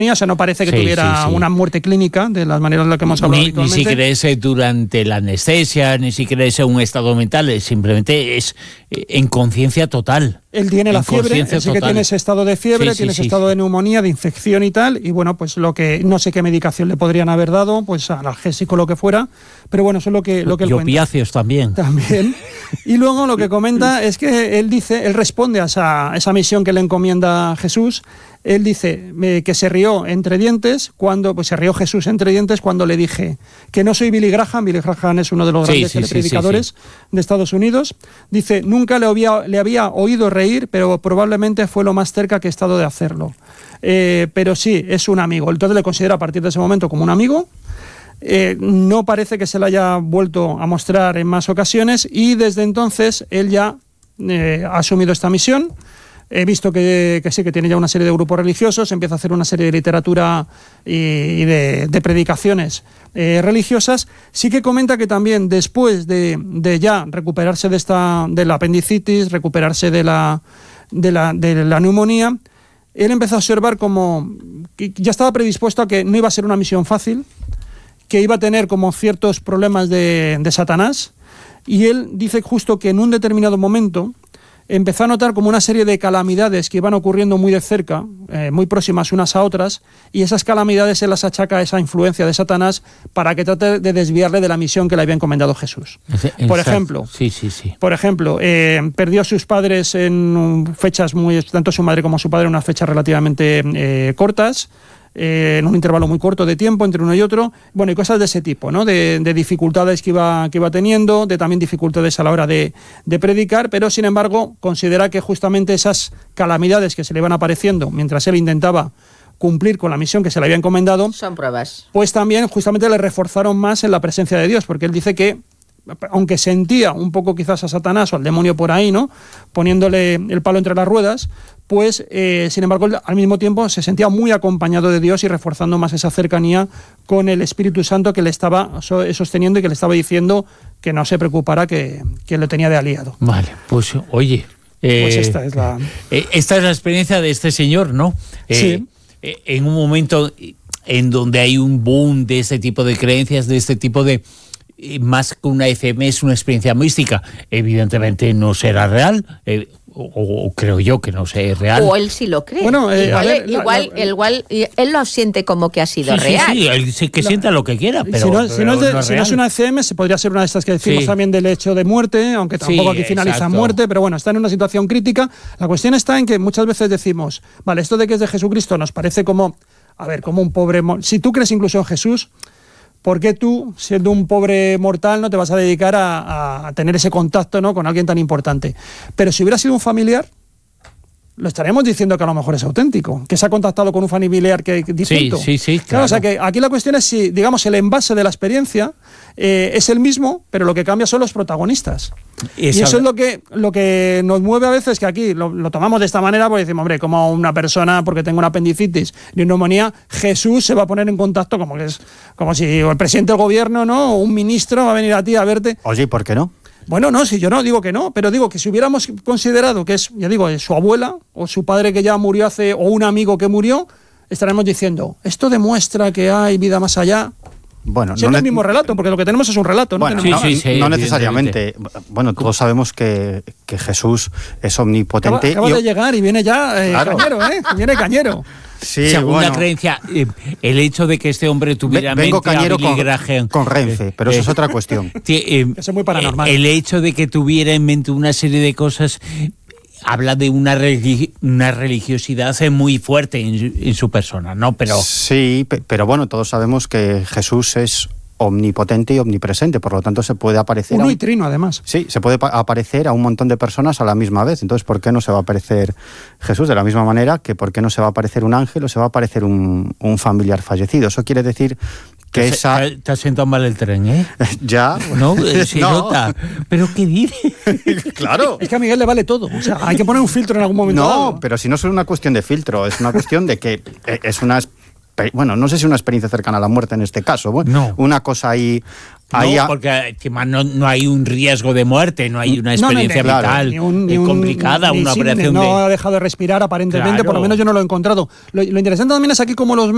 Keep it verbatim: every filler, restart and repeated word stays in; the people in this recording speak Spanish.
O sea, no parece que sí, tuviera sí, sí. una muerte clínica de las maneras en las que hemos hablado Ni, ni habitualmente. siquiera es durante la anestesia, ni siquiera es un estado mental, simplemente es en conciencia total. Él tiene la en fiebre, él sí que total. tiene ese estado de fiebre, Sí, sí, tiene ese sí, estado sí. de neumonía, de infección y tal, y bueno, pues lo que, no sé qué medicación le podrían haber dado, pues analgésico, lo que fuera, pero bueno, eso es lo que, lo que él Y cuenta. opiáceos también. También. Y luego lo que comenta es que él dice, él responde a esa, a esa misión que le encomienda Jesús. Él dice eh, que se rió entre dientes cuando, pues se rió Jesús entre dientes cuando le dije que no soy Billy Graham. Billy Graham es uno de los Sí, grandes sí, sí, predicadores sí, sí. de Estados Unidos. Dice, nunca le había, le había oído reír, pero probablemente fue lo más cerca que he estado de hacerlo. Eh, pero sí, es un amigo. Entonces le considera a partir de ese momento como un amigo. Eh, no parece que se le haya vuelto a mostrar en más ocasiones y desde entonces él ya eh, ha asumido esta misión. He visto que, que sí, que tiene ya una serie de grupos religiosos, empieza a hacer una serie de literatura y, y de, de predicaciones eh, religiosas. Sí que comenta que también después de, de ya recuperarse de, esta, de la apendicitis, recuperarse de la, de, la, de la neumonía, él empezó a observar como que ya estaba predispuesto a que no iba a ser una misión fácil, que iba a tener como ciertos problemas de, de Satanás, y él dice justo que en un determinado momento empezó a notar como una serie de calamidades que iban ocurriendo muy de cerca, eh, muy próximas unas a otras, y esas calamidades se las achaca a esa influencia de Satanás para que trate de desviarle de la misión que le había encomendado Jesús. Exacto. Por ejemplo, sí, sí, sí. por ejemplo eh, perdió a sus padres en fechas muy, tanto su madre como su padre, en unas fechas relativamente eh, cortas, Eh, en un intervalo muy corto de tiempo entre uno y otro, bueno, y cosas de ese tipo, ¿no? De, de dificultades que iba, que iba teniendo, de también dificultades a la hora de, de predicar, pero sin embargo considera que justamente esas calamidades que se le iban apareciendo mientras él intentaba cumplir con la misión que se le había encomendado, son pruebas. Pues también justamente le reforzaron más en la presencia de Dios, porque él dice que aunque sentía un poco quizás a Satanás o al demonio por ahí, ¿no?, poniéndole el palo entre las ruedas, pues eh, sin embargo al mismo tiempo se sentía muy acompañado de Dios y reforzando más esa cercanía con el Espíritu Santo que le estaba sosteniendo y que le estaba diciendo que no se preocupara, que, que lo tenía de aliado. Vale, pues oye, eh, pues esta es la eh, esta es la experiencia de este señor, ¿no? Eh, sí. Eh, en un momento en donde hay un boom de este tipo de creencias, de este tipo de, más que una F M, es una experiencia mística. Evidentemente no será real, eh, o, o creo yo que no sea real. O él sí lo cree. Bueno, eh, igual, a ver, la, igual, la, igual él lo siente como que ha sido sí, real. Sí, sí, él sí que la, sienta lo que quiera, pero si no, pero si no, es, de, no es si no es una F M, se podría ser una de estas que decimos sí. también del hecho de muerte, aunque tampoco sí, aquí finaliza exacto. muerte, pero bueno, está en una situación crítica. La cuestión está en que muchas veces decimos, vale, esto de que es de Jesucristo nos parece como, a ver, como un pobre... Si tú crees incluso en Jesús, ¿por qué tú, siendo un pobre mortal, no te vas a dedicar a, a tener ese contacto, ¿no?, con alguien tan importante? Pero si hubiera sido un familiar, lo estaremos diciendo que a lo mejor es auténtico, que se ha contactado con un familiar que, que distinto. Sí, sí, sí, claro. Claro, o sea que aquí la cuestión es si, digamos, el envase de la experiencia eh, es el mismo, pero lo que cambia son los protagonistas. Esa... Y eso es lo que, lo que nos mueve a veces, que aquí lo, lo tomamos de esta manera, porque decimos, hombre, como una persona, porque tengo una apendicitis y una neumonía, Jesús se va a poner en contacto, como que es como si el presidente del gobierno, ¿no?, o un ministro va a venir a ti a verte. Oye, ¿por qué no? Bueno, no, si yo no digo que no, pero digo que si hubiéramos considerado que es, ya digo, su abuela o su padre que ya murió hace, o un amigo que murió, estaremos diciendo, esto demuestra que hay vida más allá. Bueno, si no es el mismo relato, porque lo que tenemos es un relato. ¿no? Bueno, tenemos... no, sí, sí, sí, no necesariamente. Bueno, todos sabemos que, que Jesús es omnipotente. Acaba, acaba y... de llegar y viene ya eh, claro. cañero, ¿eh? Viene cañero. Sí, según bueno. la creencia, eh, el hecho de que este hombre tuviera Vengo mente cañero a Billy con, Graham, con Renfe, pero eh, eso es otra cuestión. Eh, eso es muy paranormal. El hecho de que tuviera en mente una serie de cosas habla de una, religi una religiosidad muy fuerte en, en su persona, ¿no? Pero sí, pero bueno, todos sabemos que Jesús es omnipotente y omnipresente, por lo tanto se puede aparecer... Uno un... y trino, además. Sí, se puede aparecer a un montón de personas a la misma vez. Entonces, ¿por qué no se va a aparecer Jesús? De la misma manera que ¿por qué no se va a aparecer un ángel o se va a aparecer un, un familiar fallecido? Eso quiere decir que te esa... Se, te has sentado mal el tren, ¿eh? Ya. No, se no. nota. ¿Pero qué dice? Claro. Es que a Miguel le vale todo. O sea, hay que poner un filtro en algún momento. No, dado. pero si no es una cuestión de filtro, es una cuestión de que es una... Bueno, no sé si una experiencia cercana a la muerte en este caso. Bueno, no. Una cosa ahí... ahí no, a... porque no, no hay un riesgo de muerte, no hay una experiencia no, no, no, vital ni un, ni un, complicada, ni una sí, operación no de... ha dejado de respirar aparentemente, claro. Por lo menos yo no lo he encontrado. Lo, lo interesante también es aquí como los